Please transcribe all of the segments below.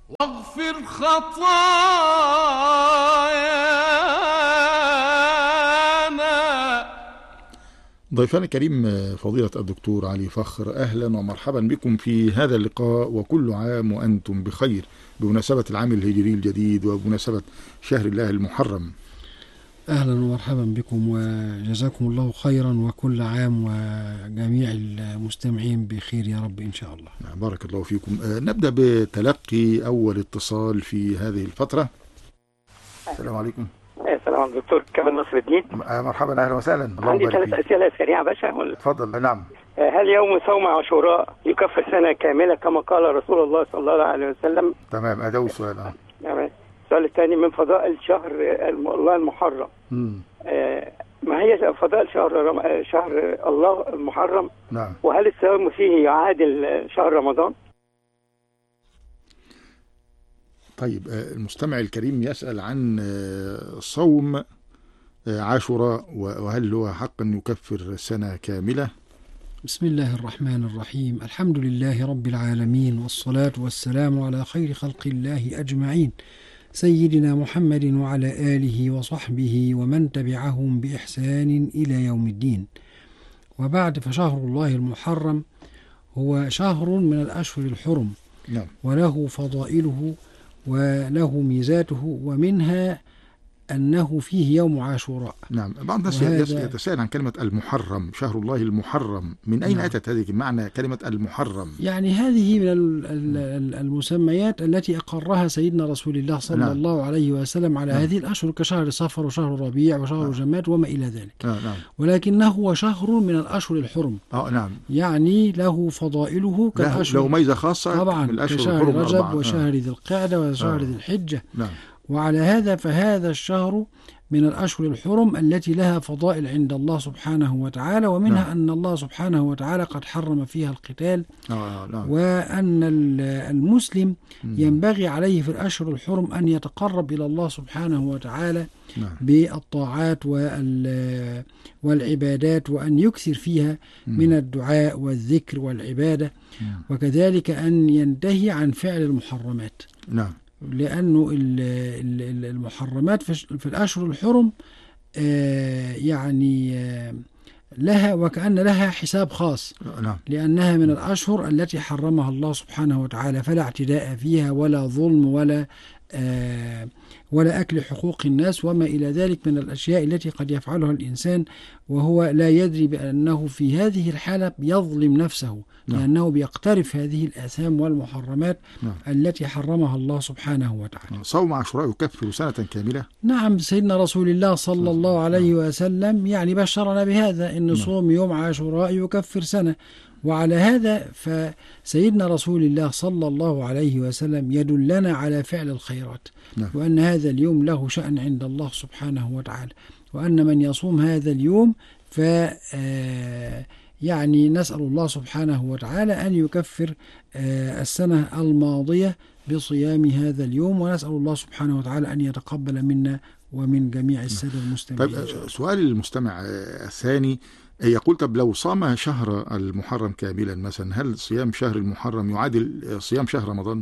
واغفر خطايانا. ضيفنا الكريم فضيلة الدكتور علي فخر، أهلا ومرحبا بكم في هذا اللقاء، وكل عام وأنتم بخير بمناسبة العام الهجري الجديد وبمناسبة شهر الله المحرم. أهلا ومرحبا بكم وجزاكم الله خيرا، وكل عام وجميع المستمعين بخير يا رب إن شاء الله. بارك الله فيكم. نبدأ بتلقي أول اتصال في هذه الفترة. السلام عليكم. السلام عليكم دكتور كمال نصر الدين. مرحبا، أهلا وسهلا. عندي 3 أسئلة سريعة باشا. تفضل. نعم. هل يوم صوم عاشوراء يكفر سنة كاملة كما قال رسول الله صلى الله عليه وسلم؟ تمام، أداء السؤال. تمام. السؤال الثاني، من فضائل شهر الله المحرم، ما هي فضائل شهر الله المحرم؟ نعم. وهل الصيام فيه يعادل شهر رمضان؟ طيب، المستمع الكريم يسأل عن صوم عاشوراء، وهل هو حقا يكفر سنة كاملة؟ بسم الله الرحمن الرحيم. الحمد لله رب العالمين، والصلاة والسلام على خير خلق الله أجمعين، سيدنا محمد وعلى آله وصحبه ومن تبعهم بإحسان إلى يوم الدين. وبعد، فشهر الله المحرم هو شهر من الأشهر الحرم. نعم. وله فضائله وله ميزاته، ومنها أنه فيه يوم عاشوراء. نعم. بعض الناس يتساءل عن كلمة المحرم، شهر الله المحرم، من أين أتت هذه معنى كلمة المحرم؟ يعني هذه من المسميات التي أقرها سيدنا رسول الله صلى الله عليه وسلم على هذه الأشهر، كشهر صفر وشهر ربيع وشهر جماد وما إلى ذلك. نعم. ولكنه هو شهر من الأشهر الحرم. نعم. يعني له فضائله كالأشهر، له ميزة خاصة طبعا، كشهر رجب وشهر ذي القعدة وشهر ذي الحجة. نعم. وعلى هذا فهذا الشهر من الأشهر الحرم التي لها فضائل عند الله سبحانه وتعالى، ومنها أن الله سبحانه وتعالى قد حرم فيها القتال. وأن المسلم ينبغي عليه في الأشهر الحرم أن يتقرب إلى الله سبحانه وتعالى بالطاعات والعبادات، وأن يكثر فيها من الدعاء والذكر والعبادة، وكذلك أن ينتهي عن فعل المحرمات. نعم. لأنه المحرمات في الأشهر الحرم يعني لها وكأن لها حساب خاص. نعم. لأنها من الأشهر التي حرمها الله سبحانه وتعالى، فلا اعتداء فيها ولا ظلم ولا أكل حقوق الناس وما إلى ذلك من الأشياء التي قد يفعلها الإنسان وهو لا يدري بأنه في هذه الحالة يظلم نفسه. لأنه بيقترف هذه الآثام والمحرمات التي حرمها الله سبحانه وتعالى. صوم عاشوراء يكفر سنة كاملة؟ نعم. سيدنا رسول الله صلى الله عليه وسلم يعني بشرنا بهذا، إن صوم يوم عاشوراء يكفر سنة. وعلى هذا فسيدنا رسول الله صلى الله عليه وسلم يدلنا على فعل الخيرات. وأن هذا اليوم له شأن عند الله سبحانه وتعالى، وأن من يصوم هذا اليوم يعني نسأل الله سبحانه وتعالى أن يكفر السنة الماضية بصيام هذا اليوم، ونسأل الله سبحانه وتعالى أن يتقبل منا ومن جميع السادة المستمعين. طيب، سؤال المستمع الثاني يقول: طب لو صام شهر المحرم كاملا مثلا، هل صيام شهر المحرم يعادل صيام شهر رمضان؟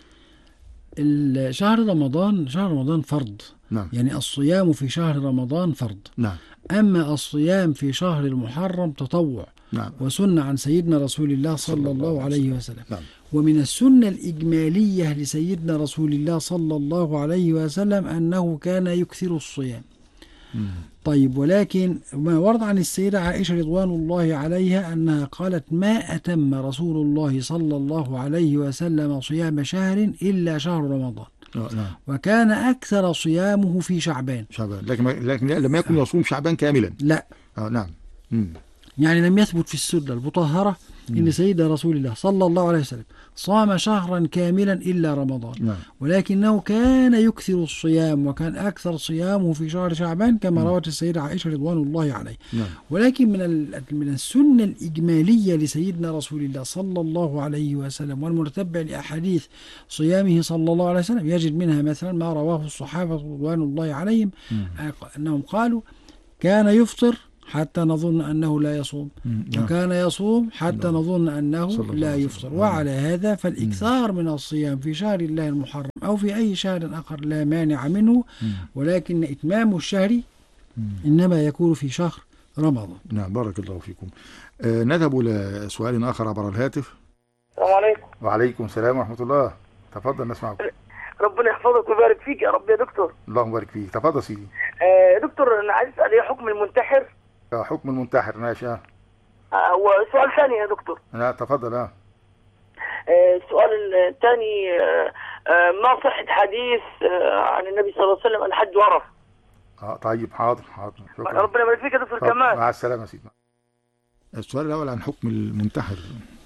شهر رمضان فرض. نعم. يعني الصيام في شهر رمضان فرض. نعم. أما الصيام في شهر المحرم تطوع. نعم. وسنة عن سيدنا رسول الله صلى الله عليه وسلم. نعم. ومن السنة الإجمالية لسيدنا رسول الله صلى الله عليه وسلم أنه كان يكثر الصيام. طيب، ولكن ما ورد عن السيدة عائشة رضوان الله عليها أنها قالت: ما أتم رسول الله صلى الله عليه وسلم صيام شهر إلا شهر رمضان. وكان أكثر صيامه في شعبان. لكن لم يكن يصوم شعبان كاملا. لا. نعم. يعني لم يثبت في السنة المطهرة إن سيدنا رسول الله صلى الله عليه وسلم صام شهرا كاملا إلا رمضان. ولكنه كان يكثر الصيام، وكان أكثر صيامه في شهر شعبان كما روت السيدة عائشة رضوان الله عليه. ولكن من السنة الإجمالية لسيدنا رسول الله صلى الله عليه وسلم والمتبع لأحاديث صيامه صلى الله عليه وسلم، يجد منها مثلا ما رواه الصحابة رضوان الله عليهم أنهم قالوا: كان يفطر حتى نظن أنه لا يصوم، وكان يصوم حتى نظن أنه لا يفطر. وعلى هذا فالإكثار من الصيام في شهر الله المحرم أو في أي شهر آخر لا مانع منه، ولكن إتمام الشهر إنما يكون في شهر رمضان. نعم، بارك الله فيكم. نذهب إلى سؤال آخر عبر الهاتف. السلام عليكم. وعليكم السلام ورحمة الله. تفضل نسمعك. ربنا يحفظك ويبارك فيك يا رب يا دكتور. اللهم بارك فيك. تفضل سيدي. دكتور أنا عايز أسأل إيه حكم المنتحر؟ حكم المنتحر. ماشي. وسؤال ثاني يا دكتور. لا تفضل. السؤال الثاني ما صحة حديث عن النبي صلى الله عليه وسلم الحج عرفة؟ طيب، حاضر. شكرا. ربنا يبارك فيك يا دكتور كمال. مع السلامة يا سيدي. السؤال الأول عن حكم المنتحر.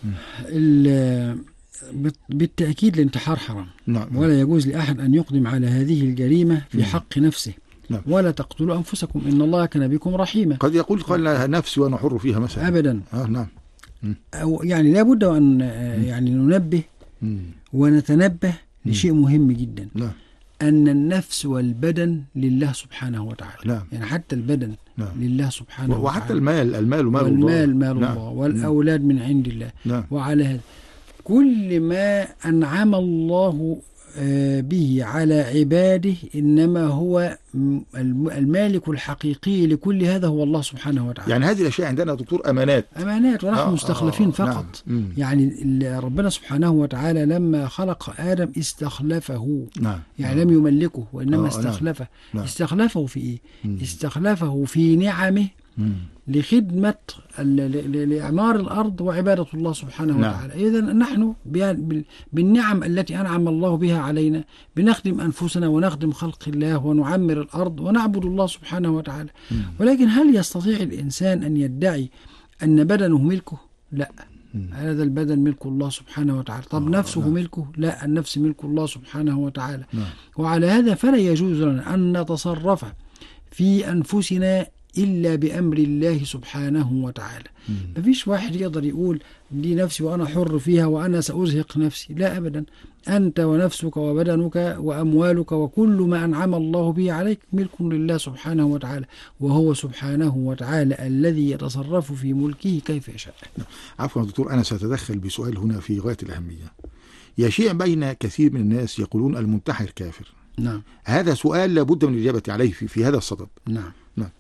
بالتأكيد الانتحار حرام. نعم. ولا يجوز لأحد أن يقدم على هذه الجريمة في حق نفسه. نعم. ولا تقتلوا أنفسكم إن الله كان بكم رحيما. قد يقول قال نفسي وأنا حر فيها مثلا. أبدا. نعم. أو يعني لابد أن يعني ننبه ونتنبه لشيء مهم جدا. نعم. أن النفس والبدن لله سبحانه وتعالى. نعم. يعني حتى البدن لله سبحانه وتعالى. وحتى المال مال الله. نعم. والأولاد من عند الله. نعم. وعلى هذا كل ما أنعم الله به على عباده إنما هو المالك الحقيقي لكل هذا هو الله سبحانه وتعالى. يعني هذه الأشياء عندنا دكتور أمانات ونحن مستخلفين فقط. نعم. يعني ربنا سبحانه وتعالى لما خلق آدم استخلفه. نعم. يعني لم يملكه وإنما استخلفه. نعم. استخلفه في إيه؟ استخلفه في نعمه لخدمة لإعمار الأرض وعبادة الله سبحانه وتعالى. إذن نحن بالنعم التي أنعم الله بها علينا بنخدم أنفسنا ونخدم خلق الله ونعمر الأرض ونعبد الله سبحانه وتعالى. ولكن هل يستطيع الإنسان أن يدعي أن بدنه ملكه؟ لا، هذا البدن ملك الله سبحانه وتعالى. طب نفسه ملكه؟ لا، النفس ملك الله سبحانه وتعالى. وعلى هذا فلا يجوز لنا أن نتصرف في أنفسنا إلا بأمر الله سبحانه وتعالى. مفيش واحد يقدر يقول دي نفسي وأنا حر فيها وأنا سأزهق نفسي. لا أبدا، أنت ونفسك وبدنك وأموالك وكل ما أنعم الله به عليك ملك لله سبحانه وتعالى، وهو سبحانه وتعالى الذي يتصرف في ملكه كيف يشاء. عفوا دكتور، أنا سأتدخل بسؤال هنا في غاية الأهمية. يشيع بين كثير من الناس يقولون المنتحر كافر. نعم. هذا سؤال لابد من الإجابة عليه في هذا الصدد. نعم.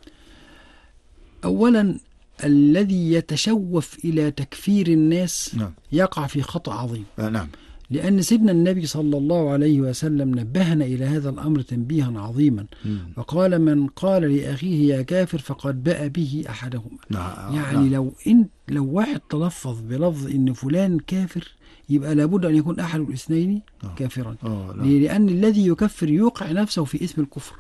أولا الذي يتشوف إلى تكفير الناس يقع في خطأ عظيم. نعم. لأن سيدنا النبي صلى الله عليه وسلم نبهنا إلى هذا الأمر تنبيها عظيما، وقال من قال لأخيه يا كافر فقد باء به أحدهما. يعني لو واحد تلفظ بلفظ إن فلان كافر يبقى لابد أن يكون أحد الاثنين كافرا. لأن الذي يكفر يوقع نفسه في اسم الكفر.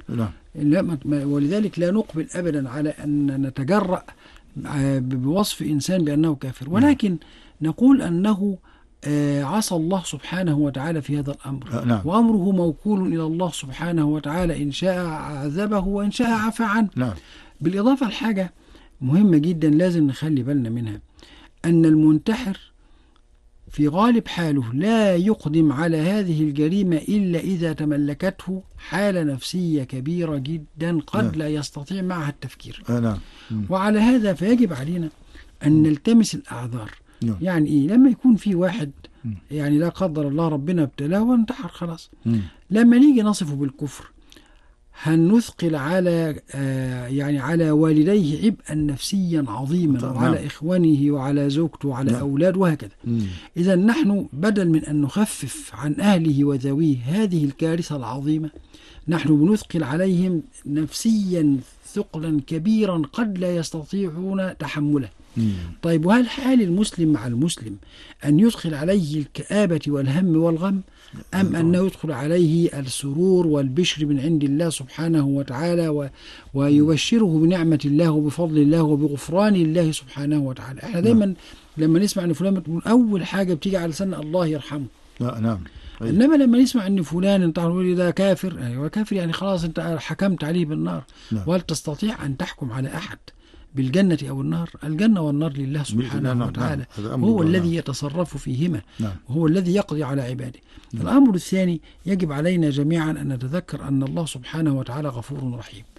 ولذلك لا نقبل أبدا على أن نتجرأ بوصف إنسان بأنه كافر، ولكن نقول أنه عصى الله سبحانه وتعالى في هذا الأمر. وأمره موكول إلى الله سبحانه وتعالى، إن شاء عذبه وإن شاء عفى عنه. بالإضافة لحاجة مهمة جدا لازم نخلي بالنا منها، أن المنتحر في غالب حاله لا يقدم على هذه الجريمة إلا إذا تملكته حالة نفسية كبيرة جدا قد لا يستطيع معها التفكير. وعلى هذا فيجب علينا أن نلتمس الأعذار. يعني إيه؟ لما يكون في واحد يعني لا قدر الله ربنا ابتلاه وانتحر خلاص، لما نيجي نصفه بالكفر هنثقل على يعني على والديه عبئا نفسيا عظيما، وعلى إخوانه وعلى زوجته وعلى أولاده وهكذا. إذا نحن بدل من أن نخفف عن أهله وذويه هذه الكارثة العظيمة، نحن بنثقل عليهم نفسيا ثقلا كبيرا قد لا يستطيعون تحمله. طيب، وهل حال المسلم مع المسلم أن يدخل عليه الكآبة والهم والغم، أم أنه يدخل عليه السرور والبشر من عند الله سبحانه وتعالى ويبشره بنعمة الله وبفضل الله وبغفران الله سبحانه وتعالى؟ احنا دايما لما نسمع أن فلان بتقول أول حاجة بتيجي على لسان الله يرحمه. نعم. إنما لما نسمع أن فلان انت تقول ده كافر، أيوة كافر، يعني خلاص أنت حكمت عليه بالنار. وهل تستطيع أن تحكم على أحد بالجنة أو النار؟ الجنة والنار لله سبحانه وتعالى، هو الذي يتصرف فيهما، وهو الذي يقضي على عباده. الأمر الثاني، يجب علينا جميعا أن نتذكر أن الله سبحانه وتعالى غفور رحيم.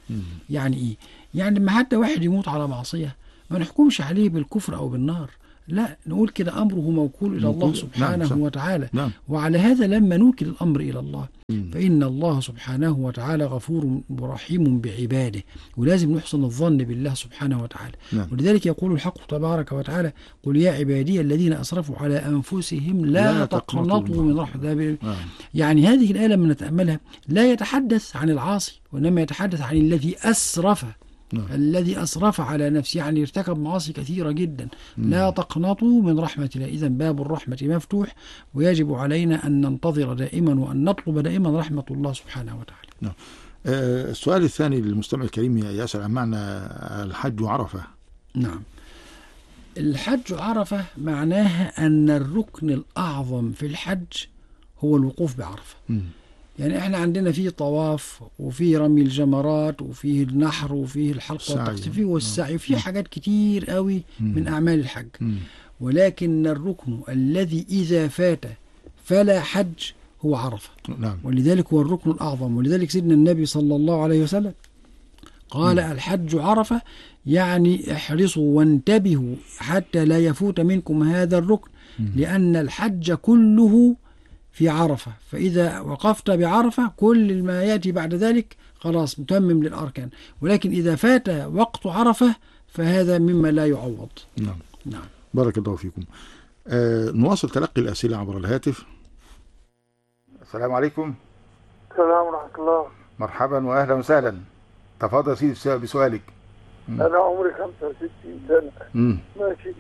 يعني إيه؟ يعني لما حتى واحد يموت على معصية ما نحكمش عليه بالكفر أو بالنار، لا، نقول كده أمره موكول إلى الله سبحانه وتعالى. وعلى هذا لما نوكل الأمر إلى الله فإن الله سبحانه وتعالى غفور رحيم بعباده، ولازم نحسن الظن بالله سبحانه وتعالى. ولذلك يقول الحق تبارك وتعالى: قل يا عبادي الذين أسرفوا على أنفسهم لا تقنطوا من رحمة الله. يعني هذه الآية لما نتأملها لا يتحدث عن العاصي، وإنما يتحدث عن الذي أسرف. الذي أسرف على نفسه، يعني ارتكب معاصي كثيرة جدا. لا تقنطوا من رحمة الله. إذن باب الرحمة مفتوح، ويجب علينا أن ننتظر دائما وأن نطلب دائما رحمة الله سبحانه وتعالى. السؤال الثاني للمستمع الكريم يسأل عن معنى الحج عرفة. نعم، الحج عرفة معناها أن الركن الأعظم في الحج هو الوقوف بعرفة. يعني احنا عندنا فيه طواف وفيه رمي الجمرات وفيه النحر وفيه الحلقة والتقصير والسعي، وفيه حاجات كتير قوي من أعمال الحج. ولكن الركن الذي إذا فات فلا حج هو عرفة. ولذلك هو الركن الأعظم. ولذلك سيدنا النبي صلى الله عليه وسلم قال: الحج عرفة، يعني احرصوا وانتبهوا حتى لا يفوت منكم هذا الركن، لأن الحج كله في عرفة. فإذا وقفت بعرفة كل ما يأتي بعد ذلك خلاص متمم للأركان. ولكن إذا فات وقت عرفة فهذا مما لا يعوض. نعم. بارك الله فيكم. نواصل تلقي الأسئلة عبر الهاتف. السلام عليكم. السلام ورحمة الله. مرحبا وأهلا وسهلا. تفضل سيدي بسؤالك. أنا عمري 65 سنة. ماشي.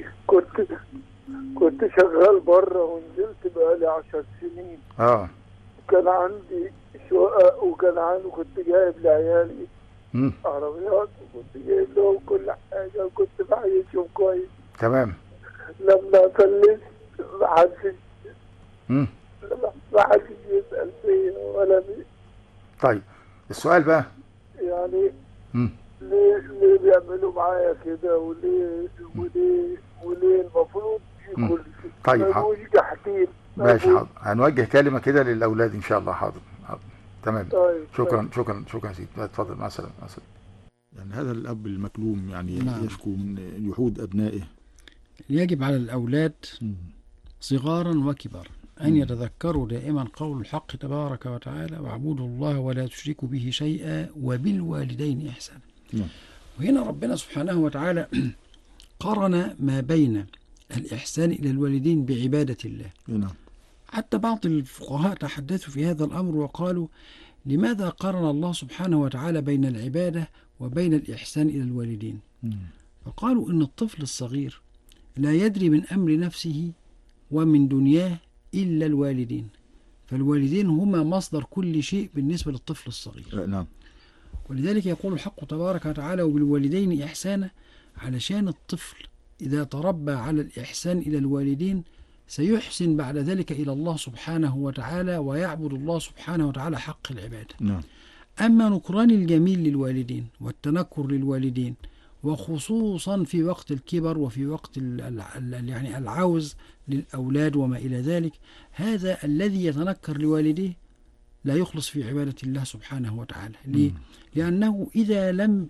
كنت شغال بره ونزلت بقالي 10 سنين. كان عندي شقق كنت جايب لعيالي عربيات، وكنت جايب لهم كل حاجة، وكنت بعيشهم كويس. تمام. لما فلست ما حدش يسأل فيا ولا مين. طيب السؤال بقى يعني ليه بيعملوا معايا كده، وليه المفروض يكون طيب ماشي، حاضر. هنوجه كلمة كده للأولاد إن شاء الله. حاضر. تمام. طيب. شكرا سيدي. اتفضل. مع السلامة. يعني هذا الأب المكلوم يعني يشكو من جحود أبنائه. يجب على الأولاد صغارا وكبارا أن يتذكروا دائما قول الحق تبارك وتعالى: واعبدوا الله ولا تشركوا به شيئا وبالوالدين إحسانا. وهنا ربنا سبحانه وتعالى قرن ما بين الإحسان إلى الوالدين بعبادة الله. حتى بعض الفقهاء تحدثوا في هذا الأمر وقالوا: لماذا قرن الله سبحانه وتعالى بين العبادة وبين الإحسان إلى الوالدين؟ فقالوا إن الطفل الصغير لا يدري من أمر نفسه ومن دنياه إلا الوالدين، فالوالدين هما مصدر كل شيء بالنسبة للطفل الصغير. ولذلك يقول الحق تبارك وتعالى: وبالوالدين إحسانا، علشان الطفل إذا تربى على الإحسان إلى الوالدين سيحسن بعد ذلك إلى الله سبحانه وتعالى، ويعبد الله سبحانه وتعالى حق العبادة. أما نكران الجميل للوالدين والتنكر للوالدين، وخصوصا في وقت الكبر وفي وقت يعني العوز للأولاد وما إلى ذلك، هذا الذي يتنكر لوالديه لا يخلص في عبادة الله سبحانه وتعالى. ليه؟ لأنه إذا لم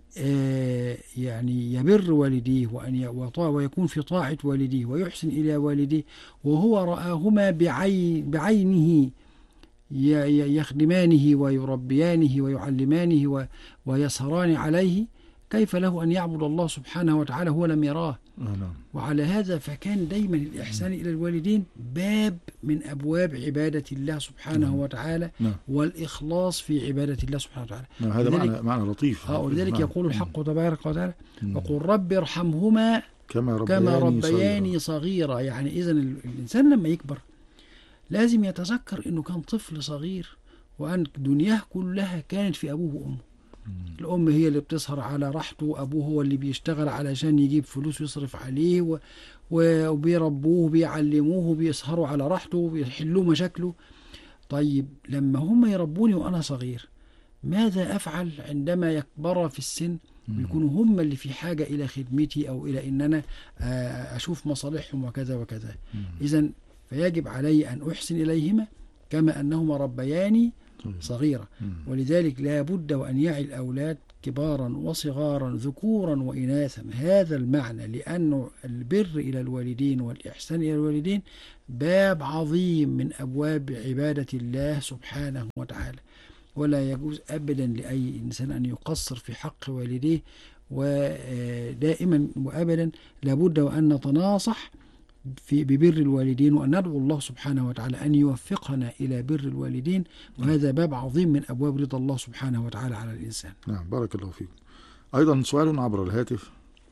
يعني يبر والديه ويكون في طاعة والديه ويحسن إلى والديه وهو رآهما بعينه يخدمانه ويربيانه ويعلمانه ويسهران عليه، كيف له أن يعبد الله سبحانه وتعالى هو لم يراه؟ وعلى هذا فكان دايما الإحسان إلى الوالدين باب من أبواب عبادة الله سبحانه وتعالى والإخلاص في عبادة الله سبحانه وتعالى. هذا معنى لطيف. ولذلك يقول الحق تبارك وتعالى: وقل رب ارحمهما كما ربياني صغيرا. يعني إذن الإنسان لما يكبر لازم يتذكر أنه كان طفل صغير، وأن دنياه كلها كانت في أبوه وأمه. الأم هي اللي بتسهر على راحته، وأبوه هو اللي بيشتغل علشان يجيب فلوس ويصرف عليه، وبيربوه وبيعلموه وبيسهروا على راحته وبيحلوا مشاكله. طيب لما هم يربوني وأنا صغير، ماذا أفعل عندما يكبر في السن ويكونوا هم اللي في حاجة إلى خدمتي أو إلى إن أنا أشوف مصالحهم وكذا وكذا؟ إذن فيجب علي أن أحسن إليهما كما أنهما ربياني صغيرة. ولذلك لا بد وأن يعي الأولاد كبارا وصغارا ذكورا وإناثا. هذا المعنى، لأنه البر إلى الوالدين والإحسان إلى الوالدين باب عظيم من أبواب عبادة الله سبحانه وتعالى، ولا يجوز أبدا لأي إنسان أن يقصر في حق والديه، ودائما وأبدا لابد وأن نتناصح ببر الوالدين، وأن ندعو الله سبحانه وتعالى أن يوفقنا إلى بر الوالدين، وهذا باب عظيم من أبواب رضا الله سبحانه وتعالى على الإنسان. نعم، بارك الله فيكم. أيضا سؤال عبر الهاتف.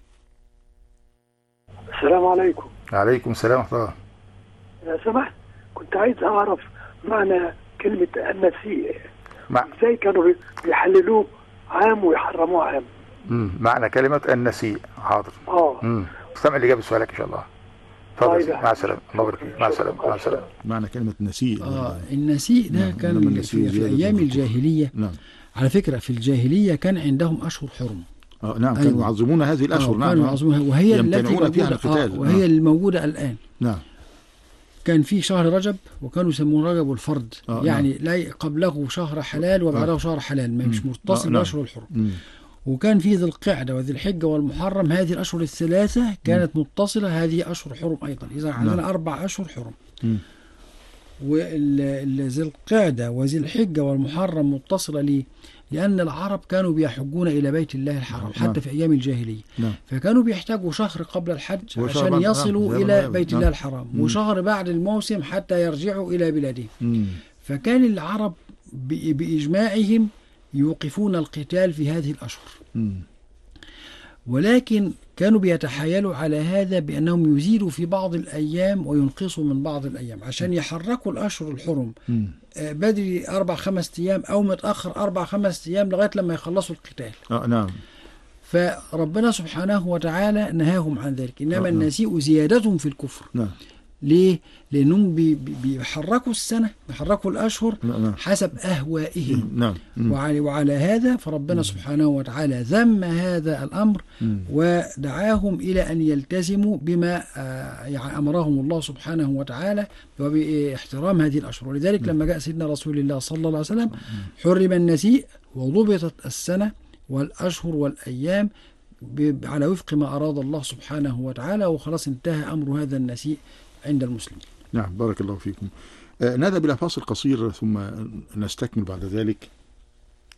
السلام عليكم. عليكم السلام ورحمة الله. يا سمحت، كنت عايز أعرف معنى كلمة النسيء، إزاي كانوا بيحللوه عام ويحرموه عام؟ معنى كلمة النسيء. حاضر. استمع لإجابة سؤالك إن شاء الله. تفضل. مع السلامة. الله يبارك فيك. مع السلامة. مع السلامة. معنى كلمة نسيء. النسيء ده كان في أيام الجاهلية. نعم. على فكرة في الجاهلية كان عندهم أشهر حرم. نعم. كانوا يعظمون هذه الأشهر. نعم. كانوا يعظمونها، وهي التي فيها القتال. وهي الموجودة الآن. نعم. كان في شهر رجب، وكانوا يسمونه رجب الفرد. يعني لا قبله شهر حلال وبعده شهر حلال، مش متصل بأشهر الحرم. وكان في ذي القعدة وذي الحجة والمحرم، هذه الأشهر الثلاثة كانت متصلة، هذه أشهر حرم أيضا. إذا عندنا 4 أشهر حرم، وذي القعدة وذي الحجة والمحرم متصلة ليه؟ لأن العرب كانوا بيحجون إلى بيت الله الحرام حتى في أيام الجاهلية، فكانوا بيحتاجوا شهر قبل الحج عشان يصلوا إلى بيت الله الحرام، وشهر بعد الموسم حتى يرجعوا إلى بلادهم. فكان العرب بإجماعهم يوقفون القتال في هذه الأشهر، ولكن كانوا بيتحايلوا على هذا بأنهم يزيدوا في بعض الأيام وينقصوا من بعض الأيام عشان يحركوا الأشهر الحرم بدري 4-5 أيام أو متأخر 4-5 أيام لغاية لما يخلصوا القتال. نعم. فربنا سبحانه وتعالى نهاهم عن ذلك. إنما النسيء زيادة في الكفر. نعم. ليه؟ لأنهم بيحركوا السنة، بيحركوا الأشهر حسب أهوائهم. نعم. وعلى هذا فربنا سبحانه وتعالى ذم هذا الأمر ودعاهم إلى أن يلتزموا بما أمرهم الله سبحانه وتعالى وباحترام هذه الأشهر. ولذلك لما جاء سيدنا رسول الله صلى الله عليه وسلم حرم النسيء وضبطت السنة والأشهر والأيام على وفق ما أراد الله سبحانه وتعالى، وخلاص انتهى أمر هذا النسيء عند المسلم. نعم، بارك الله فيكم. نذهب إلى فاصل قصير ثم نستكمل بعد ذلك.